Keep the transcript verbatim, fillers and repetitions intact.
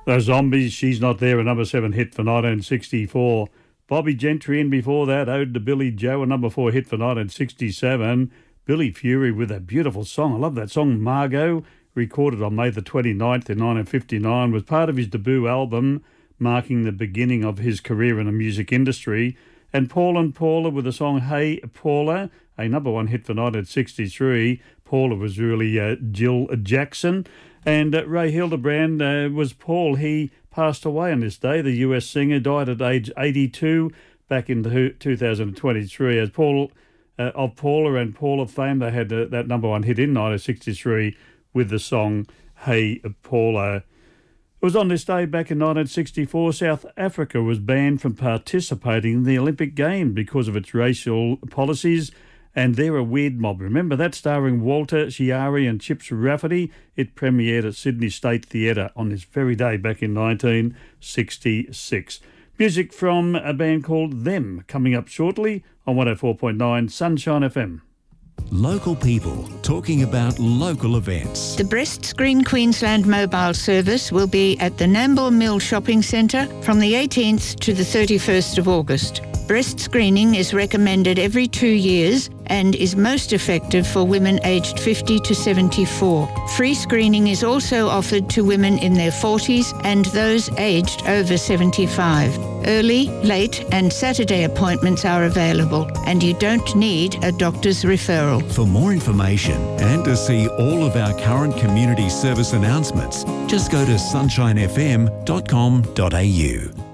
The Zombies, She's Not There, a number seven hit for nineteen sixty-four. Bobby Gentry in before that, Ode to Billy Joe, a number four hit for nineteen sixty-seven. Billy Fury with a beautiful song. I love that song, Margot, recorded on May the twenty-ninth in nineteen fifty-nine, was part of his debut album, marking the beginning of his career in the music industry. And Paul and Paula with the song Hey Paula, a number one hit for nineteen sixty-three. Paula was really uh, Jill Jackson. And uh, Ray Hildebrand uh, was Paul. He passed away on this day. The U S singer died at age eighty-two back in the two thousand twenty-three. As Paul uh, of Paula and Paula fame, they had uh, that number one hit in nineteen sixty-three with the song Hey Paula. It was on this day back in nineteen sixty-four, South Africa was banned from participating in the Olympic Games because of its racial policies. And They're a Weird Mob. Remember that, starring Walter Chiari and Chips Rafferty? It premiered at Sydney State Theatre on this very day back in nineteen sixty-six. Music from a band called Them coming up shortly on one oh four point nine Sunshine F M. Local people talking about local events. The Breast Screen Queensland mobile service will be at the Nambour Mill Shopping Centre from the eighteenth to the thirty-first of August. Breast screening is recommended every two years and is most effective for women aged fifty to seventy-four. Free screening is also offered to women in their forties and those aged over seventy-five. Early, late and Saturday appointments are available and you don't need a doctor's referral. For more information and to see all of our current community service announcements, just go to sunshine f m dot com dot a u.